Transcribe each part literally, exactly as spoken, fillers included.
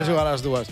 jugar a les dues.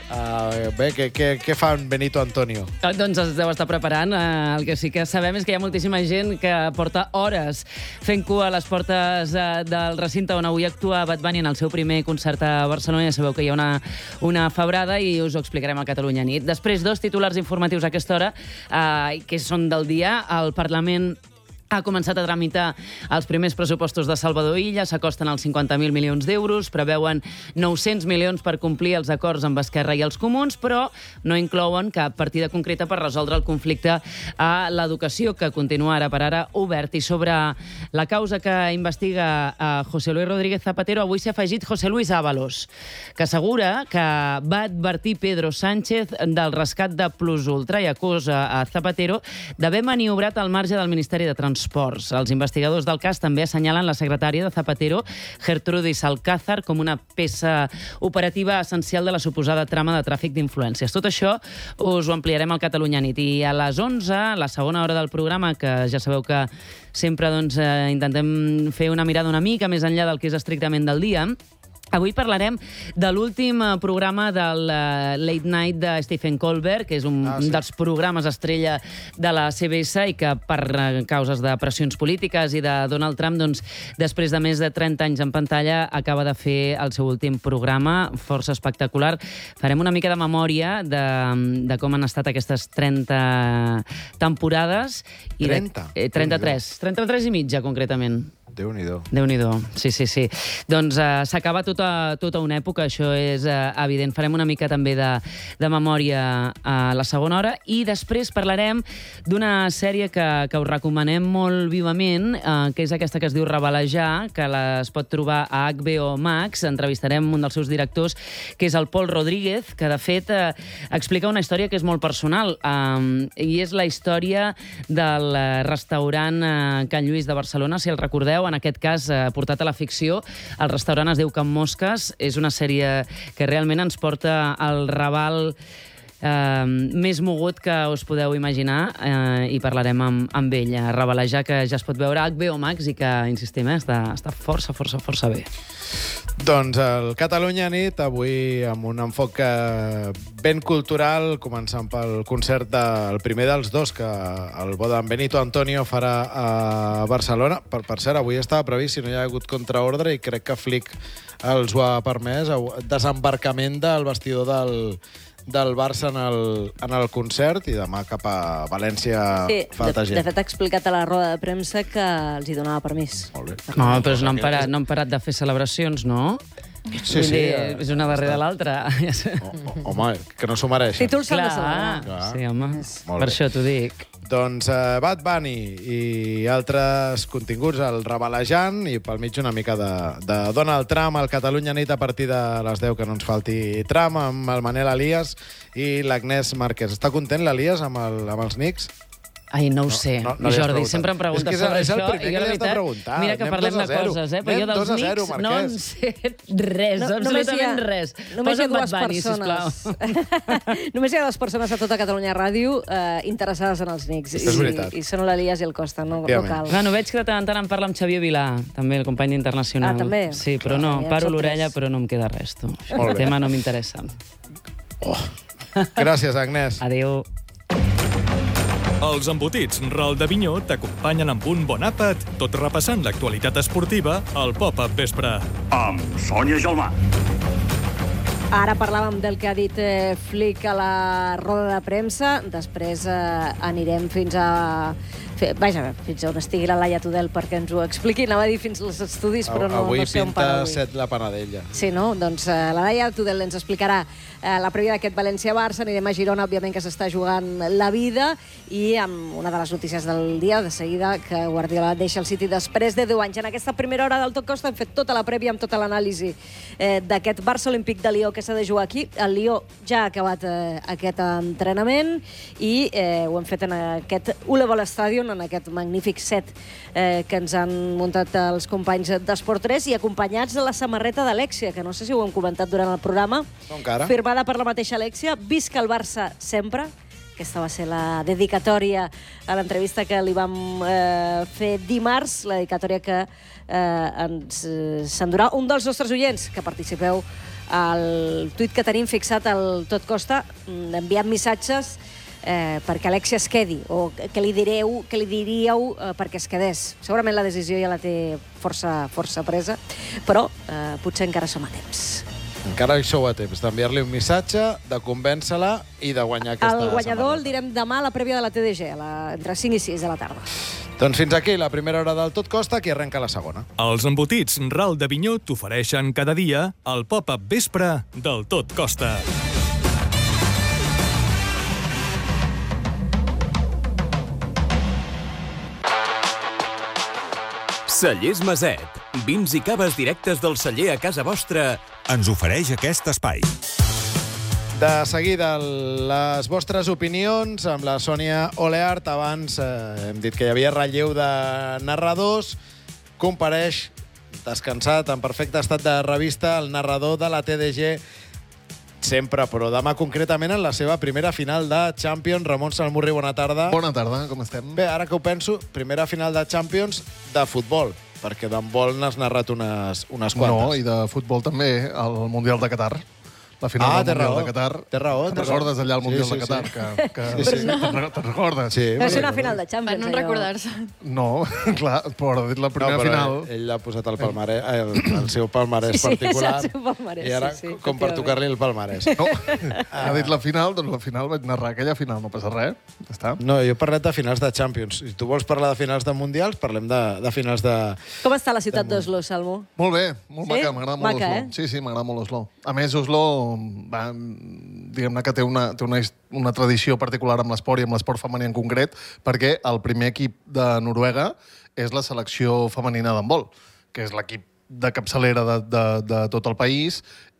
Uh, bé, què, què, què fa en Benito Antonio? Doncs es deu estar preparant. Uh, el que sí que sabem és que hi ha moltíssima gent que porta hores fent cua a les portes uh, del recinte on avui actua Bad Bunny en el seu primer concert a Barcelona. Ja sabeu que hi ha una, una febrada i us ho explicarem a Catalunya Nit. Després, dos titulars informatius a aquesta hora, uh, que són del dia. El Parlament ha començat a tramitar els primers pressupostos de Salvador Illa, s'acosten als cinquanta mil milions d'euros, preveuen nou-cents milions per complir els acords amb Esquerra i els Comuns, però no inclouen cap partida concreta per resoldre el conflicte a l'educació, que continua ara per ara obert. I sobre la causa que investiga a José Luis Rodríguez Zapatero, avui s'ha afegit José Luis Ábalos, que assegura que va advertir Pedro Sánchez del rescat de Plus Ultra i acusa a Zapatero d'haver maniobrat al marge del Ministeri de Transports. Els investigadors del cas també assenyalen la secretària de Zapatero, Gertrudis Alcázar, com una peça operativa essencial de la suposada trama de tràfic d'influències. Tot això us ho ampliarem al Catalunya Nit. I a les onze, la segona hora del programa, que ja sabeu que sempre doncs, eh, intentem fer una mirada una mica més enllà del que és estrictament del dia, avui parlarem de l'últim programa del uh, Late Night de Stephen Colbert, que és un ah, sí. dels programes estrella de la C B S i que per uh, causes de pressions polítiques i de Donald Trump, doncs, després de més de trenta anys en pantalla, acaba de fer el seu últim programa, força espectacular. Farem una mica de memòria de, de com han estat aquestes trenta temporades. I trenta? De, eh, trenta-tres. trenta-tres i mitja, concretament. Déu-n'hi-do. Déu-n'hi-do, sí, sí, sí. Doncs uh, s'acaba tota, tota una època, això és uh, evident. Farem una mica també de, de memòria a la segona hora i després parlarem d'una sèrie que, que us recomanem molt vivament, uh, que és aquesta que es diu Revelejar, que es pot trobar a H B O Max. Entrevistarem un dels seus directors, que és el Pol Rodríguez, que de fet uh, explica una història que és molt personal, um, i és la història del restaurant uh, Can Lluís de Barcelona, si el recordeu. En aquest cas, eh, portat a la ficció. El restaurant es diu Can Mosques. És una sèrie que realment ens porta al Raval eh, més mogut que us podeu imaginar, eh, i parlarem amb, amb ell. Revelejar, que ja es pot veure a H B O Max i que, insistim, eh, està, està força, força, força bé. Doncs el Catalunya Nit, avui amb un enfoc ben cultural, començant pel concert del primer dels dos, que el bo d'en Benito Antonio farà a Barcelona. Per, per cert, avui estava previst, si no hi ha hagut contraordre, i crec que Flick els ho ha permès, desembarcament del vestidor del... del Barça en el, en el concert, i demà cap a València sí, falta de, gent. De fet, ha explicat a la roda de premsa que els hi donava permís. Molt bé. No, però no han parat, no han parat de fer celebracions, no? Sí, sí. Dir, és una darrere l'altra. Home, que no s'ho mereixen. Títols s'han de Clar, celebrar. sí, home. Molt Per bé. això t'ho dic. Doncs uh, Bad Bunny i altres continguts al Revelejant, i pel mig una mica de, de Donald Trump al Catalunya Nit a partir de les deu, que no ens falti Trump, amb el Manel Elias i l'Agnès Márquez. Està content l'Elias amb, el, amb els Knicks? Ai, no ho sé, no, no li has Jordi, preguntat. sempre em preguntes És que és- sobre és el això. primer I jo, que la li has de veritat, preguntar. mira que Anem parlem dos a de zero. coses, eh? Però Anem jo dels dos a zero, Knicks no en Marquès. sé res, No, absolutament res. Només hi ha Posa'm dues Bad Bunny, persones. sisplau. Només hi ha dues persones a tota Catalunya Ràdio eh, interessades en els Knicks. És veritat. I, i són l'Elias i el Costa, no, no cal. Bueno, veig que de tant en tant em parla amb Xavier Vilà, també el company internacional. Ah, també? Sí, però Clar, no, ja en paro són l'orella, tres. però no em queda res, tu. Molt El bé. tema no m'interessa. Oh. Gràcies, Agnès. Adéu. Els embotits Ral de Vinyó t'acompanyen amb un bon àpat, tot repassant l'actualitat esportiva al Pop-Up Vespre. Amb Sònia Gelmà. Ara parlàvem del que ha dit eh, Flick a la roda de premsa. Després eh, anirem fins a... Fe, vaja, fins on estigui la Laia Tudel perquè ens ho expliqui. Anava a dir fins als estudis, però no, avui no sé on pinta para avui. set la Panadella. Sí, no? Doncs uh, la Laia Tudel ens explicarà uh, la prèvia d'aquest València-Barça. Anirem a Girona, òbviament, que s'està jugant la vida, i amb una de les notícies del dia, de seguida, que Guardiola deixa el City després de deu anys. En aquesta primera hora del Tot Costa hem fet tota la prèvia amb tota l'anàlisi eh, d'aquest Barça Olímpic de Lió que s'ha de jugar aquí. El Lió ja ha acabat eh, aquest entrenament i eh, ho hem fet en aquest Ulevol Stadium, en aquest magnífic set eh, que ens han muntat els companys d'Esport tres, i acompanyats de la samarreta d'Alexia, que no sé si ho hem comentat durant el programa. No encara. Firmada per la mateixa Alexia. Visca el Barça sempre. Aquesta va ser la dedicatòria a l'entrevista que li vam eh, fer dimarts, la dedicatòria que eh, ens eh, s'endurà un dels nostres oients, que participeu el tuit que tenim fixat al Tot Costa, enviant missatges eh, perquè Alexia es quedi, o que li direu, que li diríeu eh, perquè es quedés. Segurament la decisió ja la té força, força presa, però eh, potser encara som a temps. Encara hi sou a temps d'enviar-li un missatge, de convèncer-la i de guanyar aquesta El guanyador setmana. el direm demà a la prèvia de la T D G, a la, entre cinc i sis de la tarda. Doncs fins aquí la primera hora del Tot Costa, que arrenca la segona. Els embotits Ral d'Avinyó t'ofereixen cada dia el pop-up vespre del Tot Costa. Cellers Maset. Vins i caves directes del celler a casa vostra ens ofereix aquest espai. De seguida, les vostres opinions amb la Sònia Oleart. Abans eh, hem dit que hi havia relleu de narradors. Compareix, descansat, en perfecte estat de revista, el narrador de la T D G sempre, però demà concretament en la seva primera final de Champions. Ramon Salmurri, bona tarda. Bona tarda, com estem? Bé, ara que ho penso, primera final de Champions de futbol, perquè d'handbol n'has narrat unes, unes quantes. No, i de futbol també, el Mundial de Qatar. La final Ah, té del Mundial raó. de Qatar. Té raó, té Te'n recordes raó. allà al Mundial Sí, sí, de Qatar? sí. Que, que... Sí, sí. Te'n re- te'n recordes? Sí, Deu ser sí. una final de Per Champions. no allò. recordar-se. No, clar, però ha dit la primera no, però final. Ell, ell l'ha posat el, palmarès, el, el seu palmarès Sí, sí, particular. és el seu palmarès, I ara, sí, sí, Oh, com per efectivament. tocar-li el palmarès. No, ha dit la final, doncs la final vaig narrar aquella final, no passa res. Ja està. No, jo he parlat de finals de Champions. Si tu vols parlar de finals de Mundials, parlem de, de finals de... Com està la ciutat d'Oslo, Salmo? Molt bé, molt Sí? maca, m'agrada molt Maca, Oslo. eh? Sí, sí, m'agrada molt Oslo. A més, Oslo, va, diguem-ne que té una, té una, his- una tradició particular amb l'esport i amb l'esport femení en concret, perquè el primer equip de Noruega és la selecció femenina d'handbol, que és l'equip de capçalera de, de, de tot el país,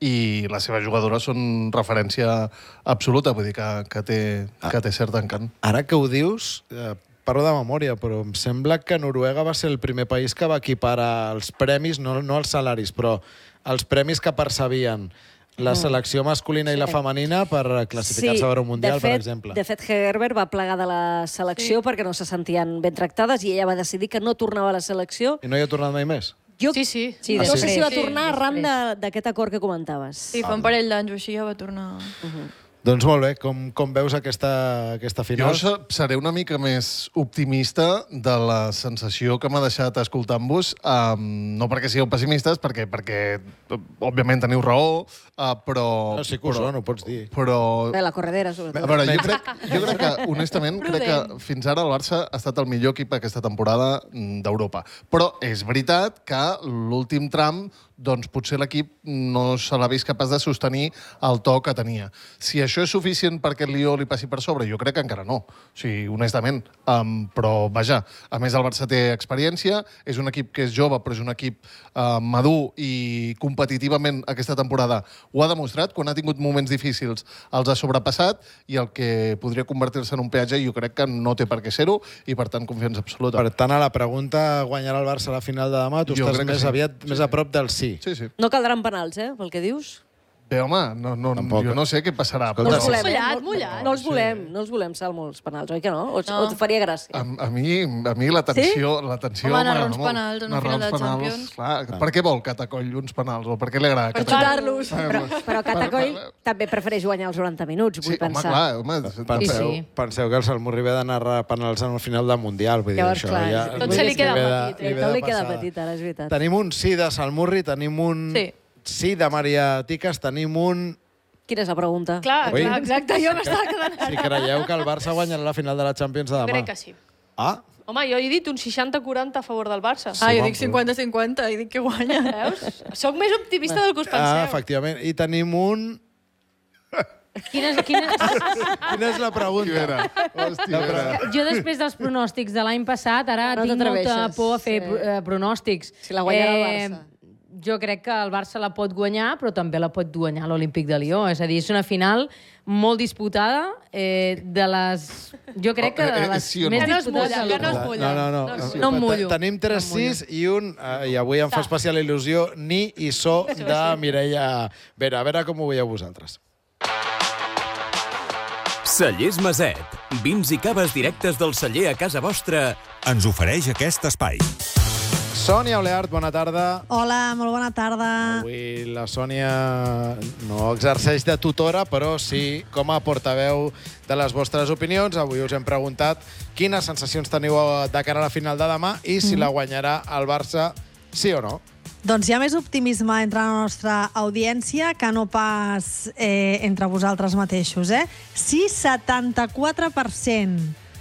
i les seves jugadores són referència absoluta, vull dir que, que, té, que té cert encant. Ara que ho dius, eh, parlo de memòria, però em sembla que Noruega va ser el primer país que va equiparar els premis, no, no els salaris, però els premis que percebien la selecció masculina i la femenina per classificar-se a un mundial, de fet, per exemple. De fet, Herbert va plegar de la selecció sí. perquè no se sentien ben tractades i ella va decidir que no tornava a la selecció. I no hi ha tornat mai més? Jo, Sí, sí. sí, Ah, no sí? sé si va Sí, tornar arran després. de- d'aquest acord que comentaves. Sí, fa un parell d'anys o així ja va tornar. Doncs molt bé, com, com veus aquesta, aquesta final? Jo se- seré una mica més optimista de la sensació que m'ha deixat escoltant-vos, um, no perquè sigueu pessimistes, perquè, perquè òbviament teniu raó, uh, però... No, sí que ho són, ho pots dir. Però... Bé, la corredera, A sobretot. veure, jo crec, jo crec que, honestament, crec que fins ara el Barça ha estat el millor equip aquesta temporada mm, d'Europa. Però és veritat que l'últim tram, doncs potser l'equip no se l'ha vist capaç de sostenir el to que tenia. Si això és suficient perquè el Lió li passi per sobre, jo crec que encara no. O sigui, honestament. Um, però, vaja, a més el Barça té experiència, és un equip que és jove, però és un equip uh, madur i competitivament aquesta temporada ho ha demostrat. Quan ha tingut moments difícils els ha sobrepassat i el que podria convertir-se en un peatge jo crec que no té per què ser-ho i, per tant, confiança absoluta. Per tant, a la pregunta guanyarà el Barça a la final de demà, tu Jo estàs crec que més sí. aviat Sí, més sí. a prop del sí. Sí, sí. No caldran penals, eh, pel que dius. Bé, home, no, no, Tampoc. jo no sé què passarà. Escolta, No els sí. volem, eh? Mullat, No- mullat. No els volem, no els volem, Salmo, els penals, oi que no? O, No. o et faria gràcia? A, a mi, a mi la tensió... Sí? La tensió Home, narrar m'agrada uns molt. penals en una Narrar final uns de penals, Champions. Clar, per què vol Catacoll uns penals? O per què li agrada Per Catacoll? Xutar-los. Però, però Catacoll també prefereix guanyar els noranta minuts, vull Sí, home, pensar. clar, home, Penseu, sí. penseu que el Salmurri ve de narrar penals en el final del Mundial. Vull dir, Llavors, això clar, ja... tot vull se dir li que queda ve de- petit, eh? ve de Tot li queda passada. petit, ara, és veritat. Tenim un sí de Salmurri, tenim un Sí. sí de Maria Ticas, tenim un... Quina és la pregunta? Clar, Ui. clar, exacte, jo m'estava quedant... Si creieu que el Barça guanyarà la final de la Champions de demà. Crec que sí. Ah, Home, jo he dit un seixanta quaranta a favor del Barça. Ah, jo home, dic cinquanta cinquanta i dic que guanya. Veus? Soc més optimista del que us ah, penseu. efectivament. I tenim un... Quina, quina... Quina és la pregunta? Vera. Hòstia, Vera. Jo, després dels pronòstics de l'any passat, ara No tinc molta t'atreveixes, por a fer sí. pro- eh, pronòstics. Si la guanyarà el Barça. Jo crec que el Barça la pot guanyar, però també la pot guanyar l'Olímpic de Lió. És a dir, és una final molt disputada, eh, de les... Jo crec que Oh, eh, de eh, les sí o no? més Que no es disputades. mulla, que no es No, mulla. no, no. No es No em mullo. Te- Tenim tres No em mullo. sis i un, eh, i avui em fa especial il·lusió, ni i so de Mireia Vera. A veure com ho veieu vosaltres. Cellers Maset. Vins i caves directes del celler a casa vostra ens ofereix aquest espai. Sònia Oleart, bona tarda. Hola, molt bona tarda. Avui la Sònia no exerceix de tutora, però sí com a portaveu de les vostres opinions. Avui us hem preguntat quines sensacions teniu de cara a la final de demà i si la guanyarà el Barça, sí o no. Doncs hi ha més optimisme entre la nostra audiència que no pas eh, entre vosaltres mateixos, eh? Sí, setanta-quatre per cent.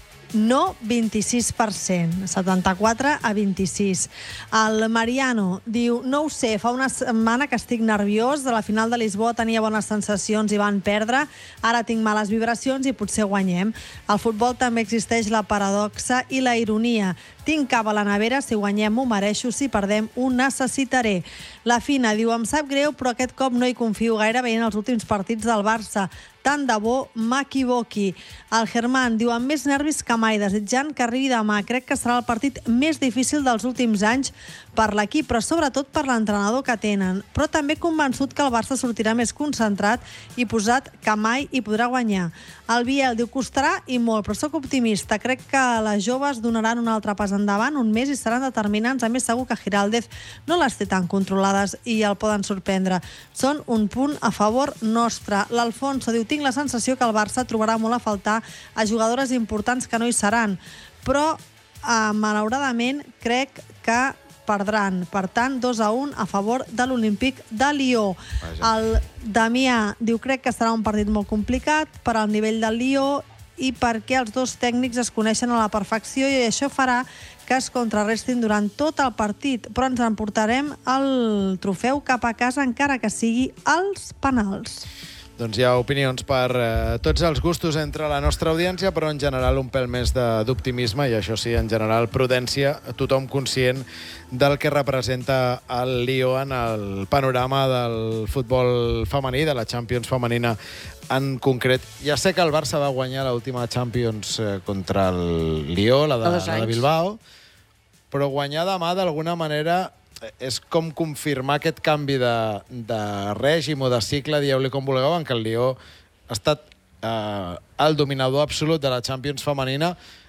No, vint-i-sis per cent. setanta-quatre a vint-i-sis. El Mariano diu, no ho sé, fa una setmana que estic nerviós, de la final de Lisboa tenia bones sensacions i van perdre, ara tinc males vibracions i potser guanyem. Al futbol també existeix la paradoxa i la ironia. Tinc cava a la nevera, si guanyem m'ho mereixo, si perdem ho necessitaré. La Fina diu, em sap greu, però aquest cop no hi confio gaire veient els últims partits del Barça. Tant de bo m'equivoqui. El Germán diu, amb més nervis que mai, desitjant que arribi demà. Crec que serà el partit més difícil dels últims anys per l'equip, però sobretot per l'entrenador que tenen. Però també convençut que el Barça sortirà més concentrat i posat que mai hi podrà guanyar. El Biel diu, costarà i molt, però sóc optimista. Crec que les joves donaran un altre pas endavant un mes i seran determinants. A més, segur que Giraldez no les té tan controlades i el poden sorprendre. Són un punt a favor nostre. L'Alfonso diu, tinc la sensació que el Barça trobarà molt a faltar a jugadores importants que no hi seran, però eh, malauradament crec que perdran. Per tant, dos a un a favor de l'Olímpic de Lió. Vaja. El Damià diu, crec que serà un partit molt complicat per al nivell del Lió i perquè els dos tècnics es coneixen a la perfecció i això farà que es contrarrestin durant tot el partit, però ens emportarem el trofeu cap a casa encara que sigui als penals. Doncs hi ha opinions per eh, tots els gustos entre la nostra audiència, però en general un pèl més d'optimisme i això sí, en general prudència, tothom conscient del que representa el Lió en el panorama del futbol femení, de la Champions femenina en concret. Ja sé que el Barça va guanyar l'última Champions eh, contra el Lió, la de, la de Bilbao, però guanyar demà d'alguna manera és com confirmar aquest canvi de, de règim o de cicle, dieu-li com vulgueu, en què el Lió ha estat eh, el dominador absolut de la Champions femenina.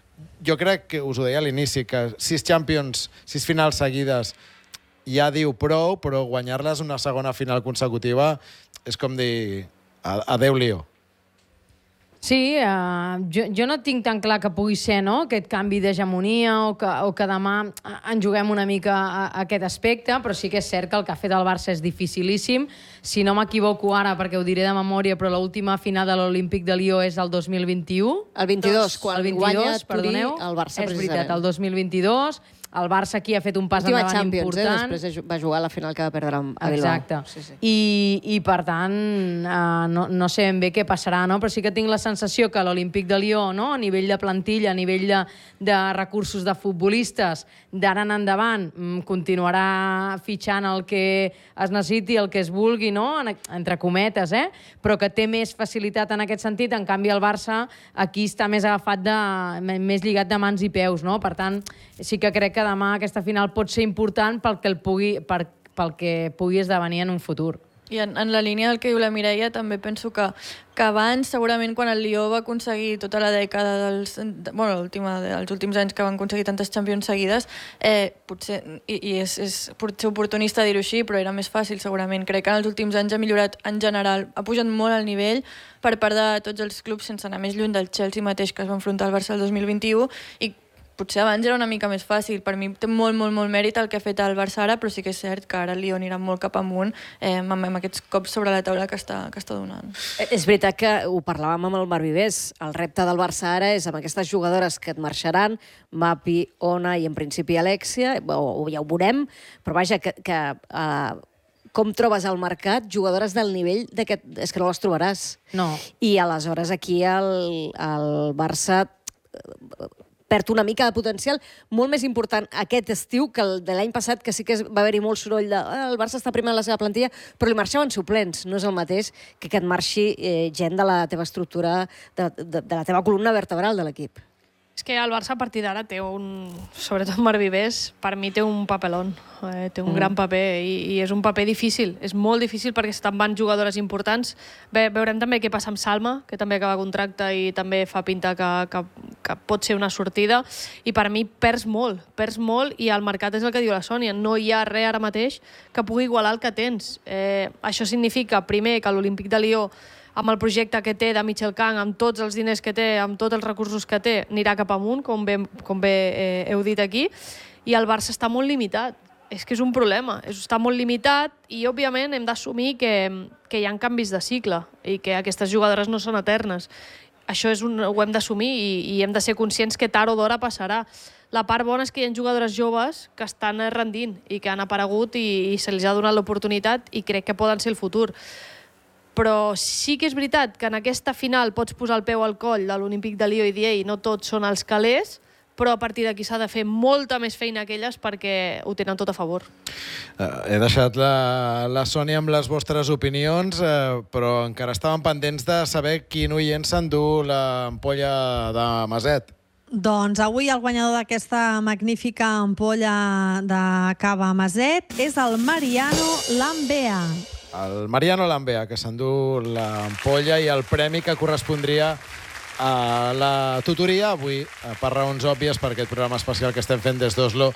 Jo crec que, us ho deia a l'inici, que sis Champions, sis finals seguides ja diu prou, però guanyar-les una segona final consecutiva és com dir adeu, Lió. Sí, uh, jo, jo no tinc tan clar que pugui ser, no?, aquest canvi d'hegemonia o, que, o que demà en juguem una mica a, a aquest aspecte, però sí que és cert que el que ha fet el Barça és dificilíssim. Si no m'equivoco ara, perquè ho diré de memòria, però l'última final de l'Olímpic de Lió és el dos mil vint-i-u. El vint-i-dos, quan el vint-i-dos, guanya Turí perdoneu, el Barça, és precisament. veritat, el dos mil vint-i-dos. El Barça aquí ha fet un pas Última endavant Champions, important. Eh? Després va jugar a la final que va perdre a Bilbao. Exacte. Sí, sí. I, I, per tant, uh, no, no sé ben bé què passarà, no? Però sí que tinc la sensació que l'Olímpic de Lió, no?, a nivell de plantilla, a nivell de, de recursos de futbolistes, d'ara en endavant, continuarà fitxant el que es necessiti, el que es vulgui, no?, entre cometes, eh? Però que té més facilitat en aquest sentit. En canvi, el Barça aquí està més agafat, de, més lligat de mans i peus, no? Per tant, sí que crec que demà aquesta final pot ser important pel que, el pugui, per, pel que pugui esdevenir en un futur. I en, en la línia del que diu la Mireia, també penso que, que abans, segurament, quan el Lió va aconseguir tota la dècada dels... Bueno, l'última, els últims anys que van aconseguir tantes Champions seguides, eh, potser, i, i és, és potser oportunista dir-ho així, però era més fàcil, segurament. Crec que en els últims anys ha millorat en general, ha pujat molt el nivell per part de tots els clubs, sense anar més lluny del Chelsea mateix, que es va enfrontar al Barça el dos mil vint-i-u, i potser abans era una mica més fàcil. Per mi té molt, molt, molt mèrit el que ha fet el Barça ara, però sí que és cert que ara el Lió anirà molt cap amunt eh, amb, amb aquests cops sobre la taula que està, que està donant. És veritat que ho parlàvem amb el Marc Vivers. El repte del Barça ara és amb aquestes jugadores que et marxaran, Mapi, Ona i en principi Alexia, o, o ja ho veurem, però vaja, que... que uh, com trobes al mercat jugadores del nivell de que és que no les trobaràs. No. I aleshores aquí el, el Barça perd una mica de potencial molt més important aquest estiu que el de l'any passat, que sí que va haver-hi molt soroll de ah, el Barça està primer en la seva plantilla, però li marxaven suplents. No és el mateix que que et marxi eh, gent de la teva estructura, de, de, de la teva columna vertebral de l'equip. És que el Barça a partir d'ara té un... Sobretot Marc Vivers, per mi té un papelón. Eh, té un mm. gran paper i, i és un paper difícil. És molt difícil perquè estan van jugadores importants. Bé, veurem també què passa amb Salma, que també acaba contracte i també fa pinta que, que, que pot ser una sortida. I per mi perds molt, perds molt i el mercat és el que diu la Sònia. No hi ha res ara mateix que pugui igualar el que tens. Eh, això significa, primer, que l'Olímpic de Lió amb el projecte que té de Michel Kang, amb tots els diners que té, amb tots els recursos que té, anirà cap amunt, com bé, com bé eh, heu dit aquí, i el Barça està molt limitat. És que és un problema, està molt limitat i, òbviament, hem d'assumir que, que hi ha canvis de cicle i que aquestes jugadores no són eternes. Això és un, ho hem d'assumir i, i hem de ser conscients que tard o d'hora passarà. La part bona és que hi ha jugadores joves que estan rendint i que han aparegut i, i se les ha donat l'oportunitat i crec que poden ser el futur. Però sí que és veritat que en aquesta final pots posar el peu al coll de l'Olímpic de Lió i dir, ei, no tots són els calés, però a partir d'aquí s'ha de fer molta més feina que elles perquè ho tenen tot a favor. Uh, he deixat la, la Sònia amb les vostres opinions, uh, però encara estaven pendents de saber quin oient s'endú l'ampolla de Maset. Doncs avui el guanyador d'aquesta magnífica ampolla de cava Maset és el Mariano Lambea. El Mariano Lambea, que s'endú l'ampolla i el premi que correspondria a la tutoria. Avui, per raons òbvies, per aquest programa especial que estem fent des d'Oslo,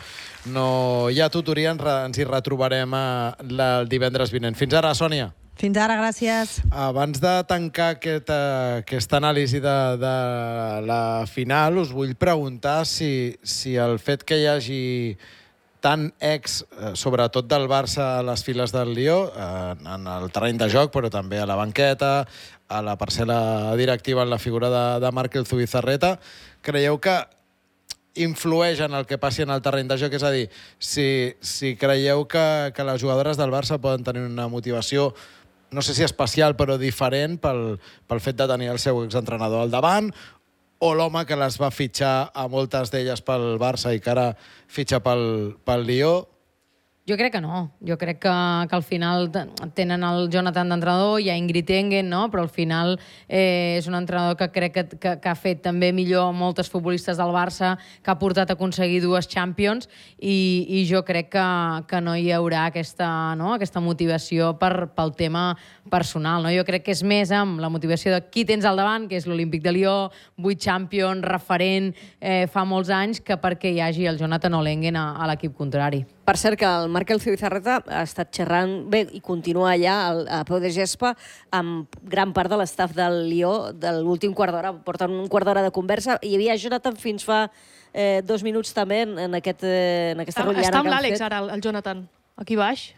no hi ha tutoria, ens hi retrobarem el divendres vinent. Fins ara, Sònia. Fins ara, gràcies. Abans de tancar aquest, aquesta anàlisi de, de la final, us vull preguntar si, si el fet que hi hagi tant ex, sobretot del Barça, a les files del Lió, en el terreny de joc, però també a la banqueta, a la parcel·la directiva en la figura de, de Markel Zubizarreta, creieu que influeix en el que passi en el terreny de joc? És a dir, si, si creieu que, que les jugadores del Barça poden tenir una motivació, no sé si especial, però diferent pel, pel fet de tenir el seu exentrenador al davant, o l'home que les va fitxar a moltes d'elles pel Barça i que ara fitxa pel, pel Lió? Jo crec que no. Jo crec que, que al final tenen el Jonathan d'entrenador, hi ha Ingrid Engen, no? Però al final eh, és un entrenador que crec que, que, que ha fet també millor moltes futbolistes del Barça, que ha portat a aconseguir dues Champions i, i jo crec que, que no hi haurà aquesta, no? aquesta motivació per, pel tema personal. No? Jo crec que és més amb la motivació de qui tens al davant, que és l'Olímpic de Lió, vuit Champions, referent eh, fa molts anys, que perquè hi hagi el Jonathan Olengen a, a l'equip contrari. Per cert, que el Markel Zubizarreta ha estat xerrant bé i continua allà a peu de gespa amb gran part de l'estaf del Lió de l'últim quart d'hora. Porten un quart d'hora de conversa. Hi havia Jonathan fins fa eh, dos minuts també en, aquest, eh, en aquesta rotllana que han fet. Està amb l'Àlex ara, el Jonathan, aquí baix.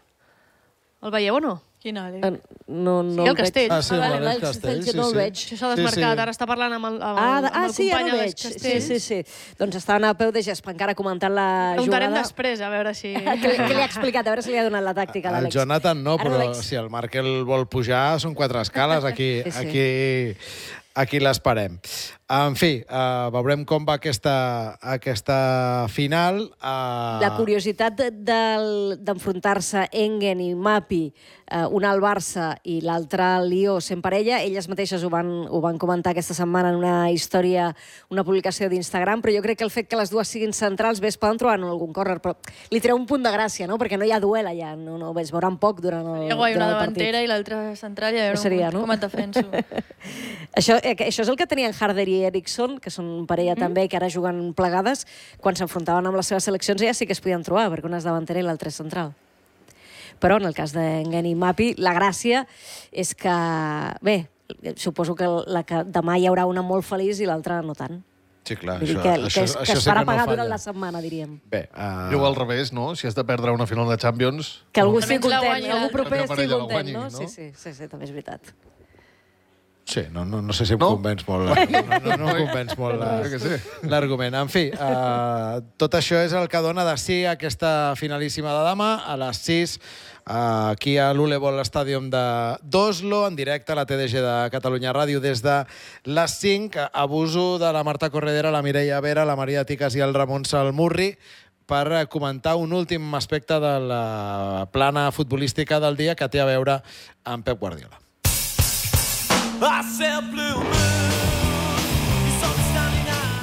El veieu o no? Quin Àlex? Uh, no, no sí, el Castell. Ah, sí, el Àlex Castell, sí, no el sí. veig. Això s'ha desmarcat, sí, sí. Ara està parlant amb el, amb ah, el, amb ah, el sí, company Àlex Castell. Sí, sí, sí. Doncs estaven a peu de gespa encara comentant la jugada. Preguntarem després, a veure si... que, que li ha explicat, a veure si li ha donat la tàctica a l'Àlex. El Jonathan no, però si el Markel vol pujar, són quatre escales, aquí, sí, sí. aquí, aquí l'esperem. En fi, uh, veurem com va aquesta, aquesta final. Uh... La curiositat d'enfrontar-se de, Engen i Mapi, uh, una al Barça i l'altra al Lió, sent parella, elles mateixes ho van, ho van comentar aquesta setmana en una història, una publicació d'Instagram, però jo crec que el fet que les dues siguin centrals, bé, es poden trobar en algun córner, però li treu un punt de gràcia, no? Perquè no hi ha duel allà, no, no, es veuran poc durant el, durant el partit. Una davantera i l'altra central, i a veure seria, no? com et defenso. això, això és el que tenien Harder i Eriksson, que són parella mm. també, que ara juguen plegades, quan s'enfrontaven amb les seves seleccions ja sí que es podien trobar, perquè una és davantera i l'altra és central. Però en el cas d'Engen i Mapi, la gràcia és que, bé, suposo que, la que demà hi haurà una molt feliç i l'altra no tant. Sí, clar. Això, això, que, això, que, això que es sí farà que no pagar falla. durant la setmana, diríem. Bé, uh... Jo al revés, no? Si has de perdre una final de Champions... Que algú estigui Almenys la content, guanyi algú l'altre. proper Que estigui parella la content, guanyi, no? no? Sí, sí, sí, sí, també és veritat. Sí, no, no, no sé si em No? convenç molt. No, no, no em convenç molt la- Crec que sí. l'argument. En fi, uh, tot això és el que dona de sí a aquesta finalíssima de demà, a les sis, uh, aquí a l'Ulebol Stadium d'Oslo, en directe a la T D G de Catalunya Ràdio des de les cinc. Abuso de la Marta Corredera, la Mireia Vera, la Maria Ticas i el Ramon Salmurri per comentar un últim aspecte de la plana futbolística del dia que té a veure amb Pep Guardiola.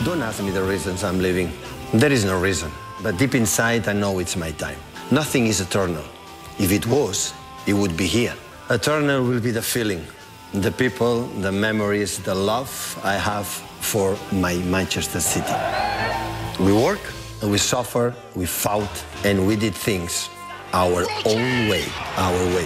don't ask me the reasons I'm leaving. There is no reason. But deep inside, I know it's my time. Nothing is eternal. If it was, it would be here. Eternal will be the feeling, the people, the memories, the love I have for my Manchester City. We work, we suffer, we fought, and we did things our own way, our way.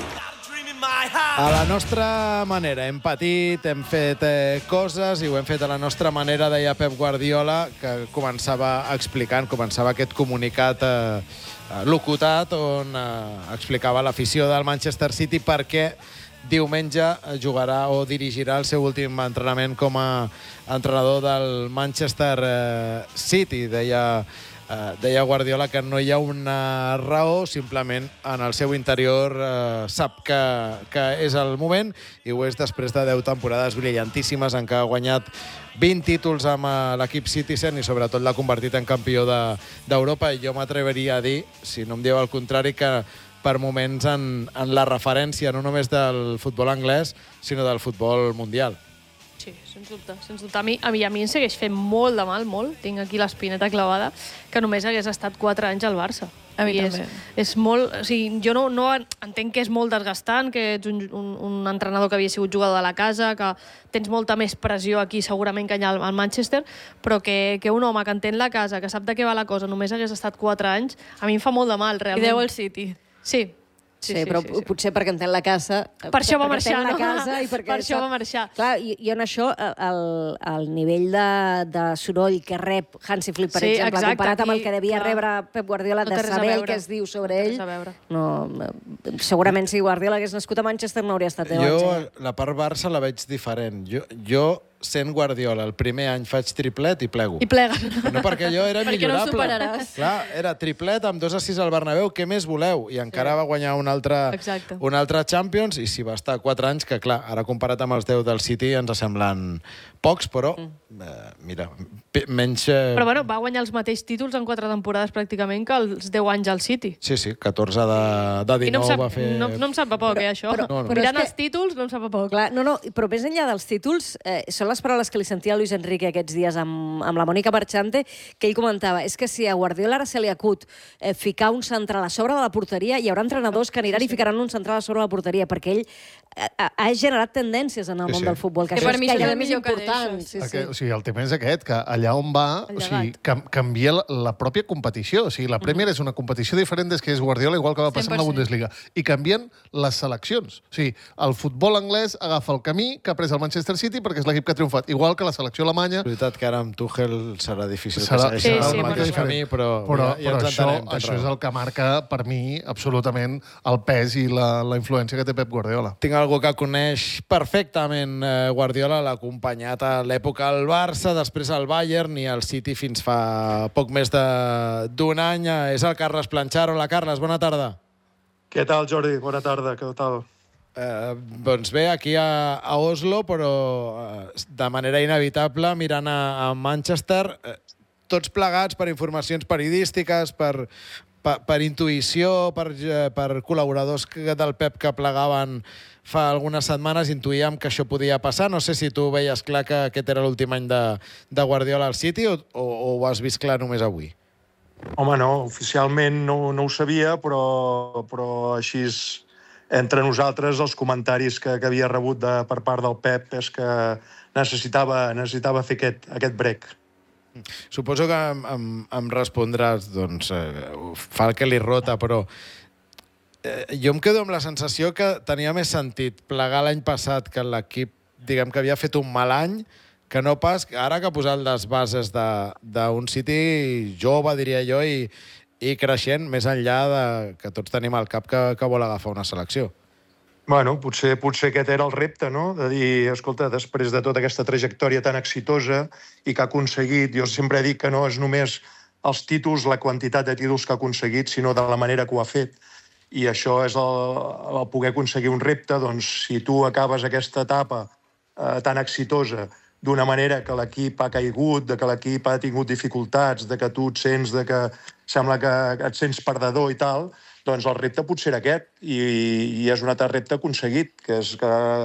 A la nostra manera. Hem patit, hem fet eh, coses i ho hem fet a la nostra manera, deia Pep Guardiola, que començava explicant, començava aquest comunicat eh, locutat on eh, explicava l'afició del Manchester City perquè diumenge jugarà o dirigirà el seu últim entrenament com a entrenador del Manchester eh, City. Deia Uh, deia Guardiola que no hi ha una raó, simplement en el seu interior uh, sap que, que és el moment, i ho és després de deu temporades brillantíssimes en què ha guanyat vint títols amb uh, l'equip Citizen i sobretot l'ha convertit en campió d'Europa, de, i jo m'atreveria a dir, si no em dieu el contrari, que per moments en, en la referència no només del futbol anglès, sinó del futbol mundial. Sí, sens dubte, sens dubte. A mi, a mi, a mi em segueix fent molt de mal, molt. Tinc aquí l'espineta clavada, que només hagués estat quatre anys al Barça. A mi I també. És, és molt... O sigui, jo no, no entenc que és molt desgastant, que ets un, un, un entrenador que havia sigut jugador de la casa, que tens molta més pressió aquí segurament que allà al Manchester, però que, que un home que entén la casa, que sap de què va la cosa, només hagués estat quatre anys, a mi em fa molt de mal, realment. I deu al City. Sí. Sí, sí, però sí, sí. potser perquè entén la casa... Per això va marxar, la no? casa i perquè per això sap... va marxar. Clar, i, i en això, el, el nivell de, de soroll que rep Hansi Flick, per sí, exemple, exacte, comparat aquí, amb el que devia clar. rebre Pep Guardiola, no de saber el que es diu sobre ell... No, segurament si Guardiola hagués nascut a Manchester no hauria estat deu anys. Jo la part Barça la veig diferent. Jo, jo sent Guardiola, el primer any faig triplet i plego. I plega. No, perquè allò era perquè millorable. no ho superaràs. Clar, era triplet amb dos a sis al Bernabéu, què més voleu? I encara sí. va guanyar un altre, un altre Champions, i si va estar quatre anys, que clar, ara comparat amb els deu del City ens semblen pocs, però, mm. eh, mira, menys... Eh... Però bueno, va guanyar els mateixos títols en quatre temporades pràcticament que els deu anys al City. Sí, sí, catorze de, de dinou no sap, va fer... No, no em sap a poc, però, eh, això. Però, no, no. Mirant que... els títols, no em sap a poc. Clar, no, no, però més enllà dels títols, eh, són les paraules que li sentia a Luis Enrique aquests dies amb, amb la Mònica Marchante, que ell comentava, és que si a Guardiola ara se li acut eh, ficar un central a sobre de la porteria, hi haurà entrenadors que aniran sí, sí. i ficaran un central a sobre de la porteria, perquè ell ha, ha generat tendències en el sí, món sí. del futbol, que, que això per és mi gairebé és més millor que important. deixes. Sí, sí. Okay, o sigui, el tema és aquest, que allà on va, o sigui, cam canvia la, la pròpia competició. O sigui, la Premier mm. és una competició diferent des que és Guardiola, igual que va passar amb la Bundesliga. I canvien les seleccions. O sigui, el futbol anglès agafa el camí que ha pres el Manchester City perquè és l'equip que ha triomfat. Igual que la selecció alemanya... És veritat que ara amb Tuchel serà difícil serà, que segueixi serà el sí, mateix sí, camí, però, però, ja, ja però ens això, entenem. això és el que marca, per mi, absolutament el pes i la, la influència que té Pep Guardiola. Tinc algú que coneix perfectament eh, Guardiola, l'ha acompanyat a l'època al Barça, després al Bayern i al City fins fa poc més d'un any. És el Carles Planchar. Hola, Carles, bona tarda. Què tal, Jordi? Bona tarda, què tal? Eh, doncs bé, aquí a, a Oslo, però eh, de manera inevitable, mirant a, a Manchester, eh, tots plegats per informacions periodístiques, per, per, per intuïció, per, eh, per col·laboradors que, del Pep que plegaven fa algunes setmanes, intuïem que això podia passar. No sé si tu veies clar que aquest era l'últim any de, de Guardiola al City o, o, o ho has vist clar només avui? Home, no, oficialment no, no ho sabia, però, però així entre nosaltres els comentaris que, que havia rebut de, per part del Pep és que necessitava, necessitava fer aquest, aquest break. Suposo que em, em, em respondràs, doncs, eh, fa el que li rota, però eh, jo em quedo amb la sensació que tenia més sentit plegar l'any passat que l'equip, diguem que havia fet un mal any, que no pas ara que ha posat les bases d'un City jove, diria jo, i, i creixent, més enllà de que tots tenim al cap que, que vol agafar una selecció. Bueno, potser, potser aquest era el repte, no? De dir, escolta, després de tota aquesta trajectòria tan exitosa i que ha aconseguit, jo sempre dic que no és només els títols, la quantitat de títols que ha aconseguit, sinó de la manera que ho ha fet. I això és el, el poder aconseguir un repte, doncs, si tu acabes aquesta etapa eh, tan exitosa d'una manera que l'equip ha caigut, de que l'equip ha tingut dificultats, de que tu et sents, de que sembla que et sents perdedor i tal, doncs el repte potser era aquest, i, i és un altre repte aconseguit, que és que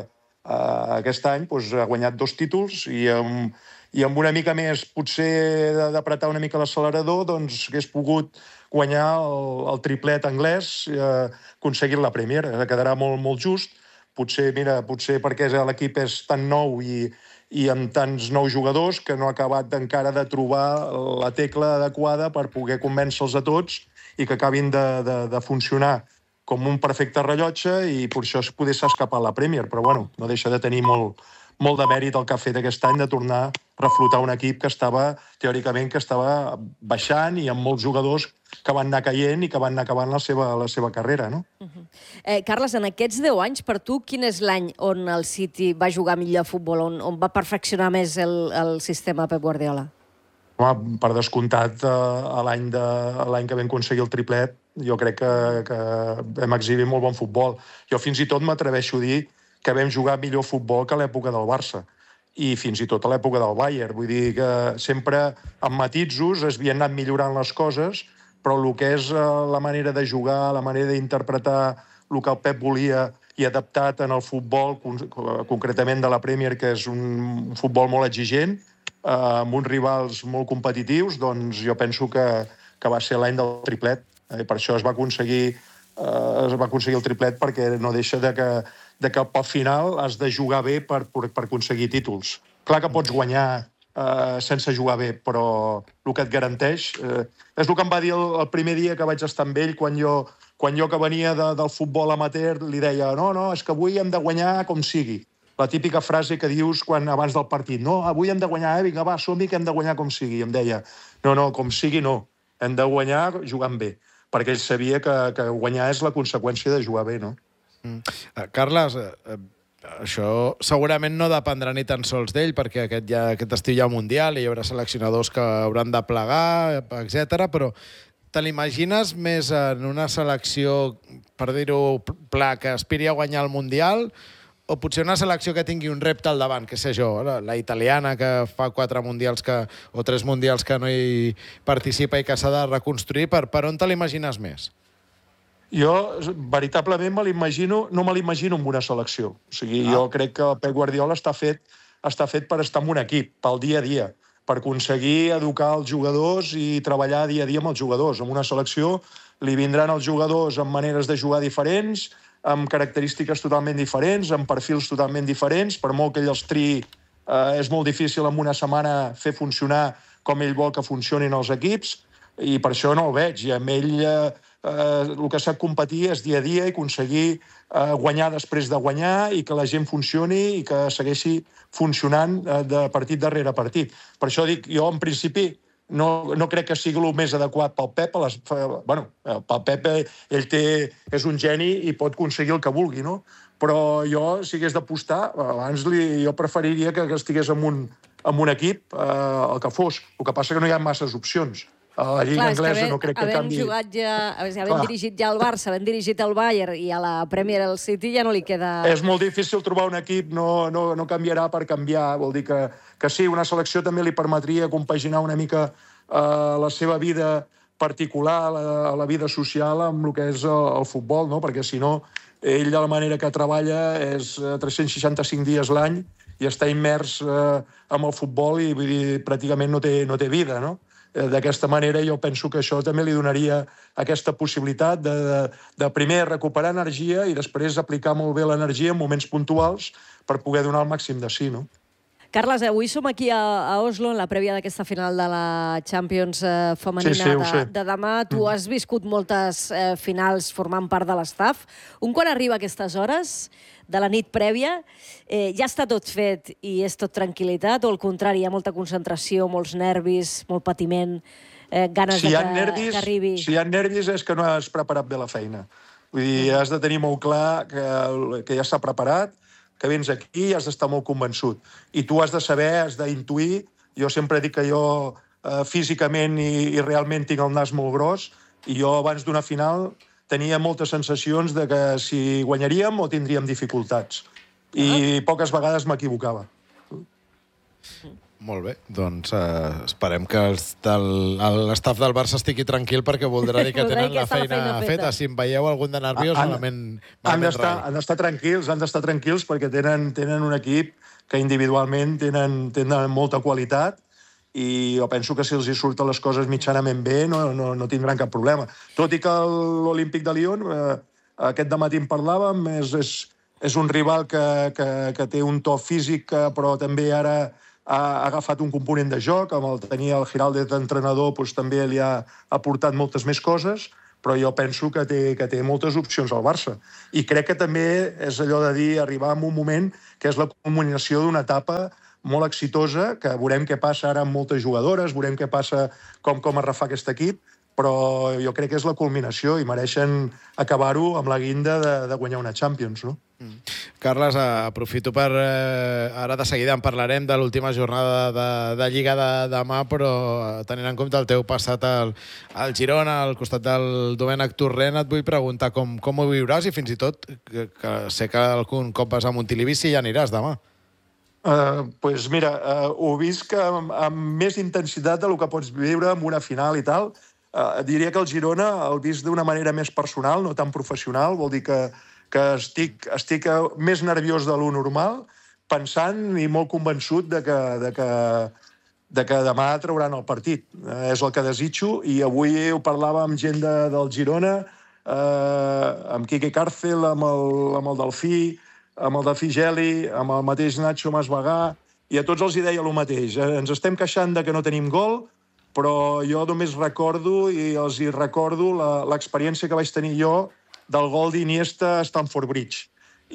aquest any doncs, ha guanyat dos títols i amb, i amb una mica més, potser d'apretar una mica l'accelerador, doncs hagués pogut guanyar el, el triplet anglès, eh, aconseguint la Premier. Quedarà molt, molt just. Potser, mira, potser perquè l'equip és tan nou i, i amb tants nous jugadors que no ha acabat encara de trobar la tecla adequada per poder convèncer-los a tots i que acabin de, de, de funcionar com un perfecte rellotge i per això es poder escapar la Premier. Però bueno, no deixa de tenir molt, molt de mèrit el que ha fet aquest any de tornar a reflotar un equip que estava, teòricament, que estava baixant i amb molts jugadors que van anar caient i que van anar acabant la seva, la seva carrera, no? Uh-huh. eh, Carles, en aquests deu anys, per tu, quin és l'any on el City va jugar millor a futbol, on, on va perfeccionar més el, el sistema Pep Guardiola? Home, per descomptat, eh, l'any de, l'any que vam aconseguir el triplet, jo crec que, que vam exhibir molt bon futbol. Jo fins i tot m'atreveixo a dir que vam jugar millor futbol que a l'època del Barça i fins i tot a l'època del Bayern. Vull dir que sempre amb matisos es havien anat millorant les coses, però el que és la manera de jugar, la manera d'interpretar el que el Pep volia i adaptat en el futbol, concretament de la Premier, que és un futbol molt exigent, amb uns rivals molt competitius, doncs jo penso que, que va ser l'any del triplet. I per això es va aconseguir, eh, es va aconseguir el triplet, perquè no deixa de que, de que pel final has de jugar bé per, per, per aconseguir títols. Clar que pots guanyar eh, sense jugar bé, però el que et garanteix... Eh, és el que em va dir el, el primer dia que vaig estar amb ell, quan jo, quan jo que venia de, del futbol amateur li deia no, no, és que avui hem de guanyar com sigui. La típica frase que dius quan abans del partit. No, avui hem de guanyar, eh? Vinga, va, som-hi que hem de guanyar com sigui. Em deia, no, no, com sigui no. Hem de guanyar jugant bé. Perquè ell sabia que, que guanyar és la conseqüència de jugar bé, no? Mm. Uh, Carles, uh, això segurament no dependrà ni tan sols d'ell, perquè aquest, ja, aquest estiu hi ha Mundial i hi haurà seleccionadors que hauran de plegar, etcètera. Però te l'imagines més en una selecció, per dir-ho pla, que aspiri a guanyar el Mundial, o potser una selecció que tingui un repte al davant, que sé jo, la, la italiana, que fa quatre mundials que, o tres mundials que no hi participa i que s'ha de reconstruir? Per, per on te l'imagines més? Jo, veritablement, me l'imagino, no me l'imagino en una selecció. O sigui, ah. jo crec que el Pep Guardiola està fet, està fet per estar en un equip, pel dia a dia, per aconseguir educar els jugadors i treballar dia a dia amb els jugadors. En una selecció li vindran els jugadors amb maneres de jugar diferents, amb característiques totalment diferents, amb perfils totalment diferents. Per molt que ell els triï, eh, és molt difícil en una setmana fer funcionar com ell vol que funcionin els equips, i per això no el veig. I amb ell eh, eh, el que sap competir és dia a dia i aconseguir eh, guanyar després de guanyar i que la gent funcioni i que segueixi funcionant eh, de partit darrere partit. Per això dic, jo en principi No, no crec que sigui el més adequat pel Pep. Les, bueno, pel Pep ell té, és un geni i pot aconseguir el que vulgui, no? Però jo, si hagués d'apostar, abans li, jo preferiria que estigués en un, en un equip, eh, el que fos. El que passa que no hi ha masses opcions. A la Lliga Clar, Anglesa havent, no crec que havent canvi... Jugat ja, havent dirigit ja el Barça, havent dirigit el Bayern i a la Premier el City ja no li queda... És molt difícil trobar un equip, no, no, no canviarà per canviar. Vol dir que, que sí, una selecció també li permetria compaginar una mica eh, la seva vida particular, la, la vida social, amb el que és el, el futbol, no? Perquè si no, ell de la manera que treballa és tres-cents seixanta-cinc dies l'any i està immers eh, amb el futbol i vull dir, pràcticament no té, no té vida, no? D'aquesta manera jo penso que això també li donaria aquesta possibilitat de, de, de primer recuperar energia i després aplicar molt bé l'energia en moments puntuals per poder donar el màxim de sí, no? Carles, avui som aquí a, a Oslo, en la prèvia d'aquesta final de la Champions eh, femenina sí, sí, de, de demà. Tu mm. has viscut moltes eh, finals formant part de l'estaf. Un quan arriba a aquestes hores de la nit prèvia, eh, ja està tot fet i és tot tranquil·litat, o al contrari, hi ha molta concentració, molts nervis, molt patiment, eh, ganes si de que, nervis, que arribi... Si hi ha nervis és que no has preparat bé la feina. Vull dir, has de tenir molt clar que, que ja s'ha preparat, que vens aquí i has d'estar molt convençut. I tu has de saber, has d'intuir. Jo sempre dic que jo eh, físicament i, i realment tinc el nas molt gros, i jo abans d'una final tenia moltes sensacions de que si guanyaríem o tindríem dificultats. I ah. poques vegades m'equivocava. Molt bé, doncs eh, esperem que l'estaf del Barça estigui tranquil perquè voldrà dir que tenen la feina, feina feta. feta. Si em veieu algun de nerviós, han, malament, han d'estar han d'estar tranquils, han d'estar tranquils perquè tenen, tenen un equip que individualment tenen, tenen molta qualitat i jo penso que si els hi surten les coses mitjanament bé no, no, no tindran cap problema. Tot i que l'Olímpic de Lyon, eh, aquest dematí en parlàvem, és, és, és un rival que, que, que té un to físic, però també ara ha agafat un component de joc, amb el tenir el Giraldez d'entrenador doncs, també li ha aportat moltes més coses, però jo penso que té, que té moltes opcions al Barça. I crec que també és allò de dir, arribar a un moment que és la culminació d'una etapa molt exitosa, que veurem què passa ara amb moltes jugadores, veurem què passa com, com es refà aquest equip, però jo crec que és la culminació i mereixen acabar-ho amb la guinda de, de guanyar una Champions, no? Mm. Carles, aprofito per... Eh, ara de seguida en parlarem de l'última jornada de, de Lliga de demà, però tenint en compte el teu passat al, al Girona, al costat del Domènec Torrent, et vull preguntar com, com ho viuràs i fins i tot, que, que sé que algun cop vas a Montilivi, si ja aniràs demà. Uh, pues mira, uh, ho visc amb, amb més intensitat del que pots viure amb una final i tal. Uh, diria que el Girona el visc d'una manera més personal, no tan professional, vol dir que, que estic, estic més nerviós de lo normal, pensant i molt convençut de que, de que, de que demà trauran el partit. Uh, és el que desitjo, i avui ho parlava amb gent de, del Girona, uh, amb Quique Càrcel, amb el, amb el Delfí, amb el Delfí Geli, amb el mateix Nacho Masvagà, i a tots els hi deia el mateix. Ens estem queixant de que no tenim gol, però jo només recordo, i els hi recordo, l'experiència que vaig tenir jo del gol d'Iniesta a Stamford Bridge.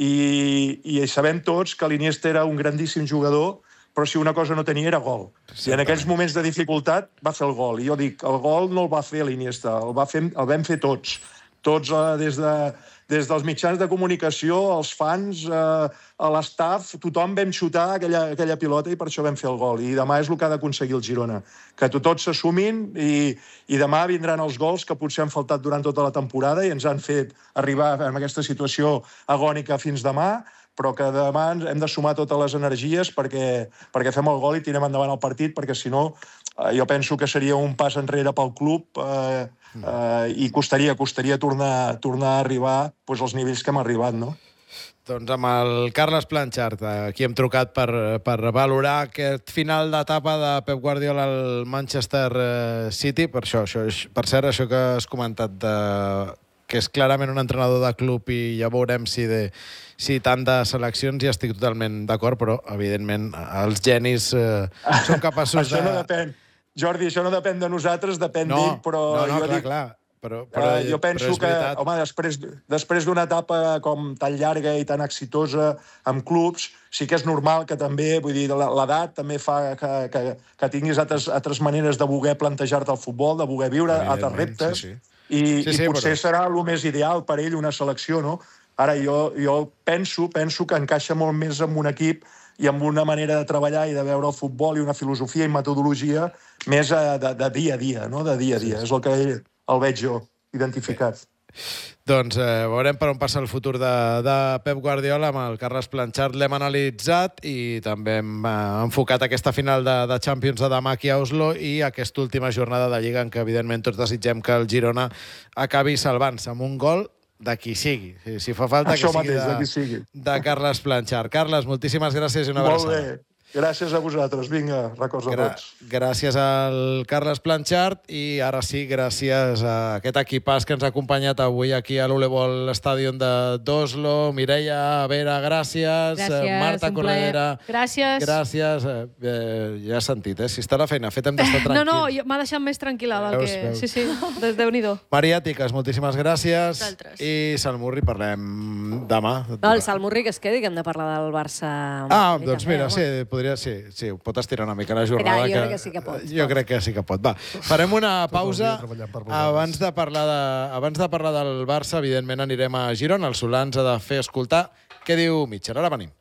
I, I sabem tots que l'Iniesta era un grandíssim jugador, però si una cosa no tenia era gol. Sí, I en aquells moments de dificultat va fer el gol. I jo dic, el gol no el va fer l'Iniesta, el, va fer, el vam fer tots. Tots, eh, des, de, des dels mitjans de comunicació, els fans, eh, a l'estaf, tothom vam xutar aquella, aquella pilota i per això vam fer el gol. I demà és el que ha d'aconseguir el Girona. Que tots s'assumin i, i demà vindran els gols que potser han faltat durant tota la temporada i ens han fet arribar en aquesta situació agònica fins demà, però que demà hem de sumar totes les energies perquè, perquè fem el gol i tirem endavant el partit, perquè si no, eh, jo penso que seria un pas enrere pel club eh, eh, i costaria, costaria tornar, tornar a arribar doncs, als nivells que hem arribat, no? Doncs amb el Carles Planchart, aquí hem trucat per, per valorar aquest final d'etapa de Pep Guardiola al Manchester City. Per això, això per cert, això que has comentat de, que és clarament un entrenador de club i ja veurem si, de, si tant de seleccions, ja estic totalment d'acord, però evidentment els genis eh, són capaços això de... no depèn. Jordi, això no depèn de nosaltres, depèn no, d'ell, però no, no, jo clar, dic... clar. Però, però, uh, jo penso que, home, després, després d'una etapa com tan llarga i tan exitosa amb clubs, sí que és normal que també, vull dir, l'edat també fa que, que, que tinguis altres, altres maneres de voler plantejar-te el futbol, de voler viure altres reptes, sí, sí. i, sí, sí, i potser però... serà el més ideal per ell una selecció, no? Ara, jo, jo penso, penso que encaixa molt més amb un equip i amb una manera de treballar i de veure el futbol i una filosofia i metodologia més de, de dia a dia, no? De dia a dia. Sí, sí. És el que ell, el veig jo, identificat. Bé. Doncs eh, veurem per on passa el futur de, de Pep Guardiola. Amb el Carles Planchart l'hem analitzat i també hem eh, enfocat aquesta final de, de Champions de demà aquí a Oslo i aquesta última jornada de Lliga en què evidentment tots desitgem que el Girona acabi salvant-se amb un gol de qui sigui. Si, si fa falta Això que sigui, mateix, de, de, qui sigui de Carles Planchart. Carles, moltíssimes gràcies i una Molt abraçada. bé. Gràcies a vosaltres. Vinga, records a Gra tots. Gràcies al Carles Planchart i ara sí, gràcies a aquest equipàs que ens ha acompanyat avui aquí a l'Ulebol Stadium d'Oslo. Mireia, Vera, gràcies. Gràcies, Marta un Corredera. Gràcies. Gràcies. Eh, ja has sentit, eh? Si està la feina feta hem d'estar tranquils. No, no, m'ha deixat més tranquil·la del Veus, que... veus. Sí, sí, Déu-n'hi-do. Maria Tiques, moltíssimes gràcies. Vosaltres. I Salmurri, parlem demà. No, el Salmurri que es quedi, que hem de parlar del Barça. Ah, doncs mira, sí, podria, sí, sí, ho pot estirar una mica la jornada. Mira, jo crec que sí que pot. Jo crec que sí que pot. Va, farem una pausa. Abans de parlar de, abans de parlar del Barça, evidentment anirem a Girona. El Solà ens ha de fer escoltar què diu Mitchell. Ara venim.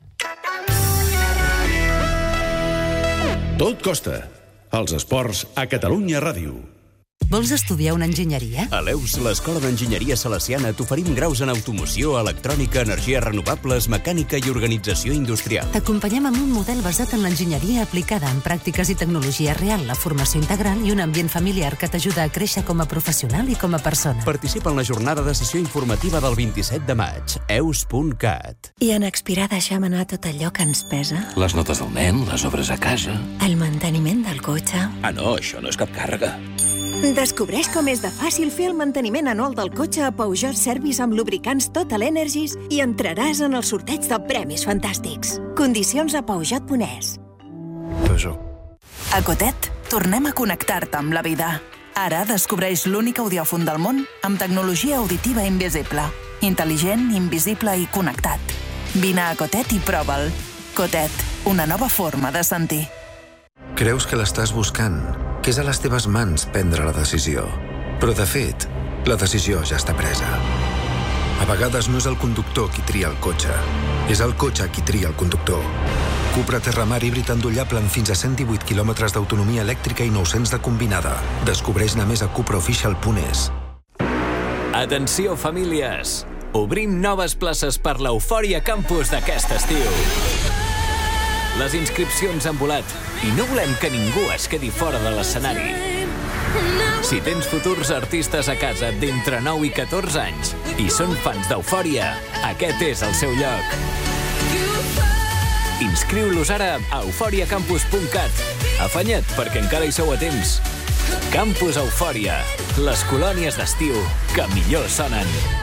Tot costa. Els esports a Catalunya Ràdio. Vols estudiar una enginyeria? A l'E U S, l'Escola d'Enginyeria Salesiana, t'oferim graus en automoció, electrònica, energies renovables, mecànica i organització industrial. T'acompanyem amb un model basat en l'enginyeria aplicada en pràctiques i tecnologia real, la formació integral i un ambient familiar que t'ajuda a créixer com a professional i com a persona. Participa en la jornada de sessió informativa del vint-i-set de maig. eus punt cat. I en expirar deixem anar tot allò que ens pesa? Les notes del nen, les obres a casa... El manteniment del cotxe... Ah, no, això no és cap càrrega. Descobreix com és de fàcil fer el manteniment anual del cotxe a Peugeot Service amb lubricants Total Energies i entraràs en el sorteig de premis fantàstics. Condicions a peugeot punt es. Peugeot. A Cotet, tornem a connectar-te amb la vida. Ara descobreix l'únic audiòfon del món amb tecnologia auditiva invisible. Intel·ligent, invisible i connectat. Vine a Cotet i prova'l. Cotet, una nova forma de sentir. Creus que l'estàs buscant, que és a les teves mans prendre la decisió. Però, de fet, la decisió ja està presa. A vegades no és el conductor qui tria el cotxe, és el cotxe qui tria el conductor. Cupra Terramar híbrid endollable amb fins a cent divuit quilòmetres d'autonomia elèctrica i nou-cents de combinada. Descobreix-ne més a cupra official punt es. Atenció, famílies! Obrim noves places per l'Eufòria Campus d'aquest estiu. Les inscripcions han volat i no volem que ningú es quedi fora de l'escenari. Si tens futurs artistes a casa d'entre nou i catorze anys i són fans d'Eufòria, aquest és el seu lloc. Inscriu-los ara a eufòria campus punt cat. Afanya't, perquè encara hi sou a temps. Campus Eufòria, les colònies d'estiu que millor sonen.